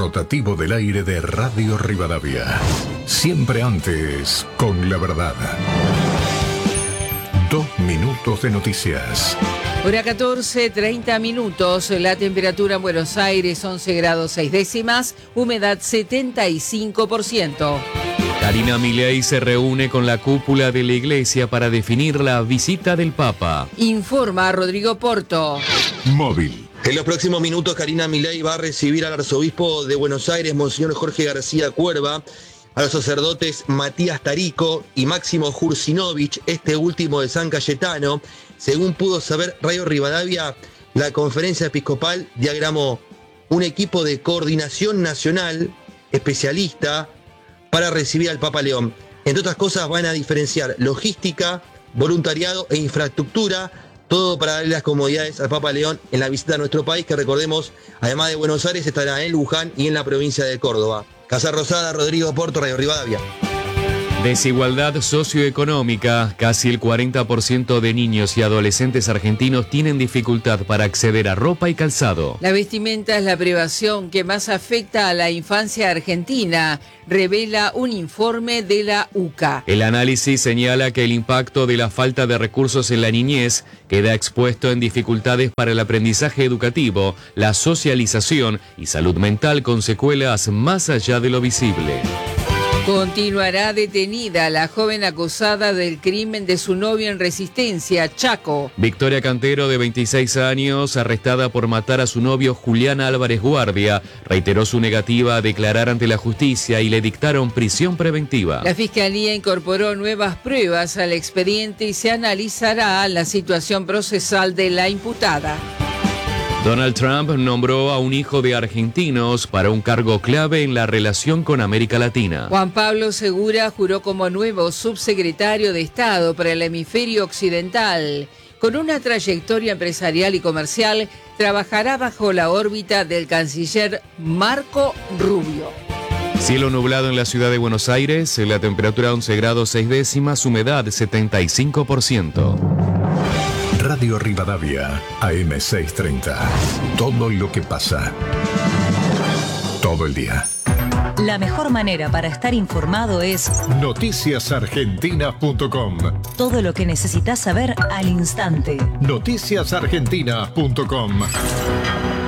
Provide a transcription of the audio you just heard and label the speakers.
Speaker 1: rotativo del aire de Radio Rivadavia. Siempre antes, con la verdad. 2 minutos de noticias.
Speaker 2: Hora 14:30 minutos. La temperatura en Buenos Aires 11 grados 6 décimas, humedad 75%.
Speaker 3: Karina Milei se reúne con la cúpula de la iglesia para definir la visita del Papa.
Speaker 2: Informa Rodrigo Porto.
Speaker 1: Móvil.
Speaker 4: En los próximos minutos, Karina Milei va a recibir al arzobispo de Buenos Aires, Monseñor Jorge García Cuerva, a los sacerdotes Matías Tarico y Máximo Jursinovich, este último de San Cayetano. Según pudo saber Radio Rivadavia, la conferencia episcopal diagramó un equipo de coordinación nacional especialista para recibir al Papa León. Entre otras cosas, van a diferenciar logística, voluntariado e infraestructura, todo para darle las comodidades al Papa León en la visita a nuestro país, que recordemos, además de Buenos Aires, estará en Luján y en la provincia de Córdoba. Casa Rosada, Rodrigo Porto, Radio Rivadavia.
Speaker 3: Desigualdad socioeconómica. Casi el 40% de niños y adolescentes argentinos tienen dificultad para acceder a ropa y calzado.
Speaker 2: La vestimenta es la privación que más afecta a la infancia argentina, revela un informe de la UCA.
Speaker 3: El análisis señala que el impacto de la falta de recursos en la niñez queda expuesto en dificultades para el aprendizaje educativo, la socialización y salud mental con secuelas más allá de lo visible.
Speaker 2: Continuará detenida la joven acusada del crimen de su novio en Resistencia, Chaco.
Speaker 3: Victoria Cantero, de 26 años, arrestada por matar a su novio Julián Álvarez Guardia, reiteró su negativa a declarar ante la justicia y le dictaron prisión preventiva.
Speaker 2: La Fiscalía incorporó nuevas pruebas al expediente y se analizará la situación procesal de la imputada.
Speaker 3: Donald Trump nombró a un hijo de argentinos para un cargo clave en la relación con América Latina.
Speaker 2: Juan Pablo Segura juró como nuevo subsecretario de Estado para el hemisferio occidental. Con una trayectoria empresarial y comercial, trabajará bajo la órbita del canciller Marco Rubio.
Speaker 3: Cielo nublado en la ciudad de Buenos Aires, la temperatura 11 grados 6 décimas, humedad 75%.
Speaker 1: Radio Rivadavia, AM 630. Todo lo que pasa. Todo el día.
Speaker 5: La mejor manera para estar informado es
Speaker 1: noticiasargentina.com.
Speaker 5: todo lo que necesitas saber al instante.
Speaker 1: Noticiasargentina.com.